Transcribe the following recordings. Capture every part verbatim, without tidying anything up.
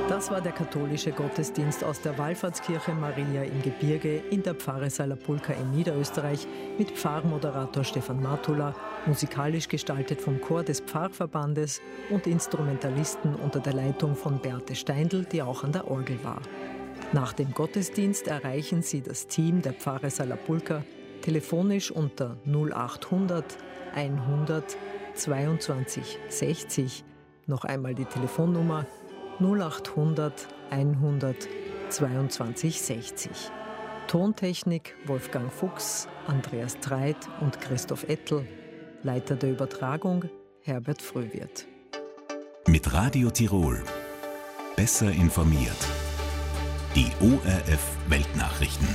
Das war der katholische Gottesdienst aus der Wallfahrtskirche Maria im Gebirge in der Pfarre Salapulka in Niederösterreich mit Pfarrmoderator Stefan Matula, musikalisch gestaltet vom Chor des Pfarrverbandes und Instrumentalisten unter der Leitung von Beate Steindl, die auch an der Orgel war. Nach dem Gottesdienst erreichen Sie das Team der Pfarre Salapulka telefonisch unter null achthundert hundert zweiundzwanzig sechzig. Noch einmal die Telefonnummer null achthundert hundert zweiundzwanzig sechzig. Tontechnik Wolfgang Fuchs, Andreas Treit und Christoph Ettel. Leiter der Übertragung Herbert Fröhwirth. Mit Radio Tirol. Besser informiert. Die O R F Weltnachrichten.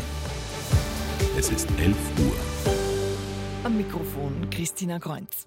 Es ist elf Uhr. Am Mikrofon Christina Kreunz.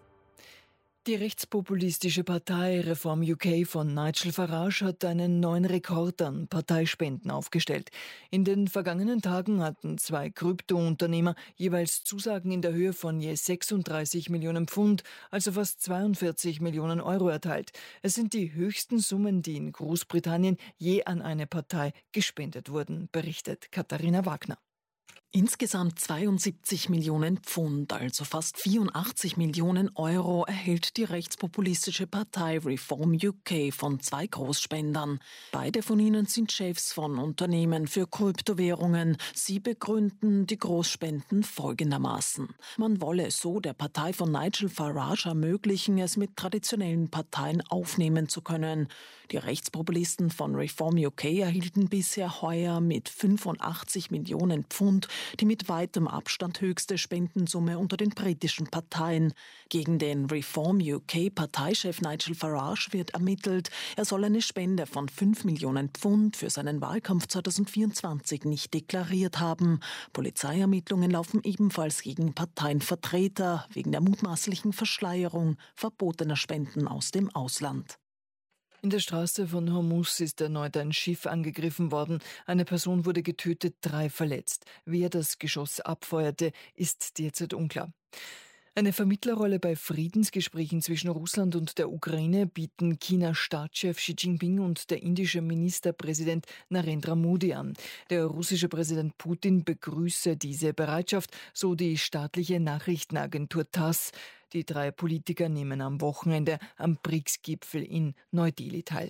Die rechtspopulistische Partei Reform U K von Nigel Farage hat einen neuen Rekord an Parteispenden aufgestellt. In den vergangenen Tagen hatten zwei Kryptounternehmer jeweils Zusagen in der Höhe von je sechsunddreißig Millionen Pfund, also fast zweiundvierzig Millionen Euro erteilt. Es sind die höchsten Summen, die in Großbritannien je an eine Partei gespendet wurden, berichtet Katharina Wagner. Insgesamt zweiundsiebzig Millionen Pfund, also fast vierundachtzig Millionen Euro, erhält die rechtspopulistische Partei Reform U K von zwei Großspendern. Beide von ihnen sind Chefs von Unternehmen für Kryptowährungen. Sie begründen die Großspenden folgendermaßen. Man wolle so der Partei von Nigel Farage ermöglichen, es mit traditionellen Parteien aufnehmen zu können. Die Rechtspopulisten von Reform U K erhielten bisher heuer mit fünfundachtzig Millionen Pfund die mit weitem Abstand höchste Spendensumme unter den britischen Parteien. Gegen den Reform U K-Parteichef Nigel Farage wird ermittelt, er soll eine Spende von fünf Millionen Pfund für seinen Wahlkampf zweitausendvierundzwanzig nicht deklariert haben. Polizeiermittlungen laufen ebenfalls gegen Parteienvertreter wegen der mutmaßlichen Verschleierung verbotener Spenden aus dem Ausland. In der Straße von Hormuz ist erneut ein Schiff angegriffen worden. Eine Person wurde getötet, drei verletzt. Wer das Geschoss abfeuerte, ist derzeit unklar. Eine Vermittlerrolle bei Friedensgesprächen zwischen Russland und der Ukraine bieten Chinas Staatschef Xi Jinping und der indische Ministerpräsident Narendra Modi an. Der russische Präsident Putin begrüße diese Bereitschaft, so die staatliche Nachrichtenagentur TASS. Die drei Politiker nehmen am Wochenende am B R I C S-Gipfel in Neu-Delhi teil.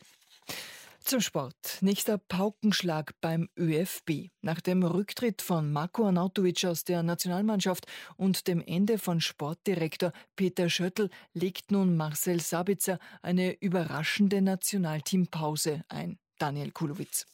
Zum Sport. Nächster Paukenschlag beim ÖFB. Nach dem Rücktritt von Marko Arnautovic aus der Nationalmannschaft und dem Ende von Sportdirektor Peter Schöttl legt nun Marcel Sabitzer eine überraschende Nationalteampause ein. Daniel Kulowitz.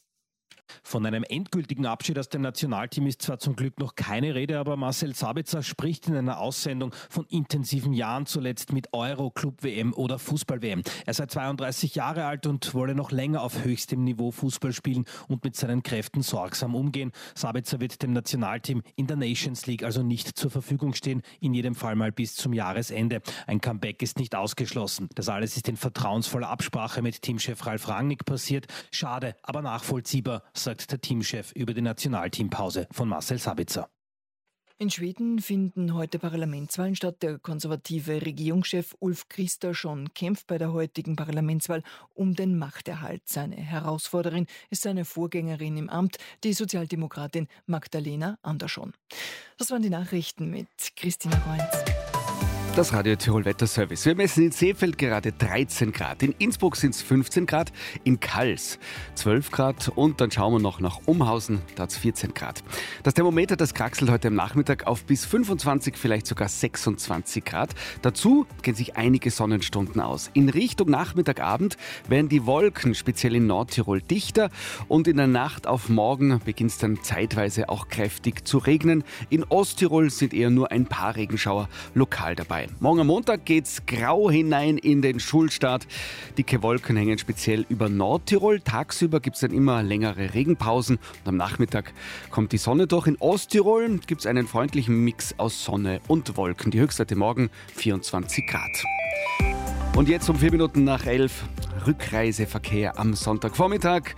Von einem endgültigen Abschied aus dem Nationalteam ist zwar zum Glück noch keine Rede, aber Marcel Sabitzer spricht in einer Aussendung von intensiven Jahren, zuletzt mit Euro, Club-W M oder Fußball-W M. Er sei zweiunddreißig Jahre alt und wolle noch länger auf höchstem Niveau Fußball spielen und mit seinen Kräften sorgsam umgehen. Sabitzer wird dem Nationalteam in der Nations League also nicht zur Verfügung stehen, in jedem Fall mal bis zum Jahresende. Ein Comeback ist nicht ausgeschlossen. Das alles ist in vertrauensvoller Absprache mit Teamchef Ralf Rangnick passiert. Schade, aber nachvollziehbar, sagt der Teamchef über die Nationalteampause von Marcel Sabitzer. In Schweden finden heute Parlamentswahlen statt. Der konservative Regierungschef Ulf Kristersson kämpft bei der heutigen Parlamentswahl um den Machterhalt. Seine Herausforderin ist seine Vorgängerin im Amt, die Sozialdemokratin Magdalena Andersson. Das waren die Nachrichten mit Christina Kreunz. Das Radio Tirol Wetterservice. Wir messen in Seefeld gerade dreizehn Grad. In Innsbruck sind es fünfzehn Grad, in Kals zwölf Grad und dann schauen wir noch nach Umhausen, da hat es vierzehn Grad. Das Thermometer, das kraxelt heute am Nachmittag auf bis fünfundzwanzig, vielleicht sogar sechsundzwanzig Grad. Dazu gehen sich einige Sonnenstunden aus. In Richtung Nachmittagabend werden die Wolken, speziell in Nordtirol, dichter und in der Nacht auf morgen beginnt es dann zeitweise auch kräftig zu regnen. In Osttirol sind eher nur ein paar Regenschauer lokal dabei. Morgen am Montag geht's grau hinein in den Schulstart. Dicke Wolken hängen speziell über Nordtirol. Tagsüber gibt's dann immer längere Regenpausen und am Nachmittag kommt die Sonne durch. In Osttirol gibt's einen freundlichen Mix aus Sonne und Wolken. Die Höchstwerte morgen vierundzwanzig Grad. Und jetzt um vier Minuten nach elf Rückreiseverkehr am Sonntagvormittag.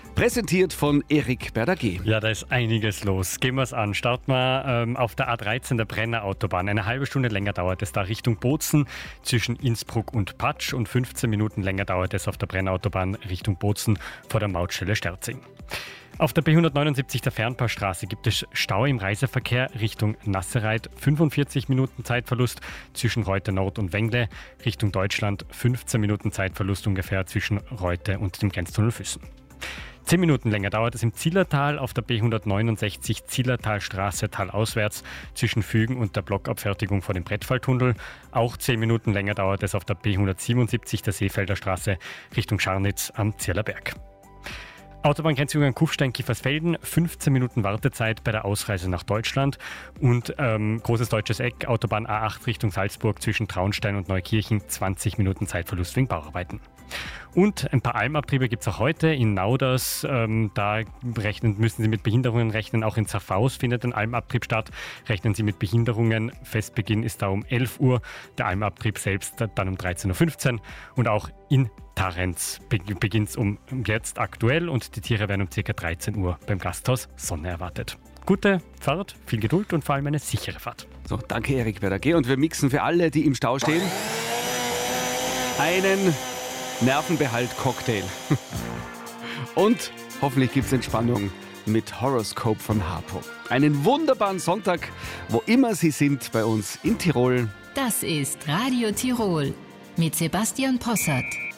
Präsentiert von Erik Berdaget. Ja, da ist einiges los. Gehen wir es an. Starten wir ähm, auf der A dreizehn, der Brenner Autobahn. Eine halbe Stunde länger dauert es da Richtung Bozen zwischen Innsbruck und Patsch und fünfzehn Minuten länger dauert es auf der Brenner Autobahn Richtung Bozen vor der Mautstelle Sterzing. Auf der B hundertneunundsiebzig, der Fernpassstraße, gibt es Stau im Reiseverkehr Richtung Nassereit. fünfundvierzig Minuten Zeitverlust zwischen Reute Nord und Wengle. Richtung Deutschland fünfzehn Minuten Zeitverlust ungefähr zwischen Reute und dem Grenztunnel Füssen. Zehn Minuten länger dauert es im Zillertal auf der B hundertneunundsechzig Zillertalstraße talauswärts zwischen Fügen und der Blockabfertigung vor dem Brettfalltunnel. Auch zehn Minuten länger dauert es auf der B hundertsiebenundsiebzig der Seefelder Straße Richtung Scharnitz am Zierlerberg. Autobahngrenzübergang Kufstein-Kiefersfelden, fünfzehn Minuten Wartezeit bei der Ausreise nach Deutschland und ähm, Großes Deutsches Eck, Autobahn A acht Richtung Salzburg zwischen Traunstein und Neukirchen, zwanzig Minuten Zeitverlust wegen Bauarbeiten. Und ein paar Almabtriebe gibt es auch heute in Nauders. Ähm, da rechnen, müssen Sie mit Behinderungen rechnen. Auch in Zerfaus findet ein Almabtrieb statt. Rechnen Sie mit Behinderungen. Festbeginn ist da um elf Uhr. Der Almabtrieb selbst dann um dreizehn Uhr fünfzehn. Und auch in Tarenz beginnt es um jetzt aktuell und die Tiere werden um ca. dreizehn Uhr beim Gasthaus Sonne erwartet. Gute Fahrt, viel Geduld und vor allem eine sichere Fahrt. So, danke Erik Berdaget und wir mixen für alle, die im Stau stehen, einen Nervenbehalt-Cocktail. Und hoffentlich gibt es Entspannung mit Horoscope von Harpo. Einen wunderbaren Sonntag, wo immer Sie sind bei uns in Tirol. Das ist Radio Tirol mit Sebastian Possart.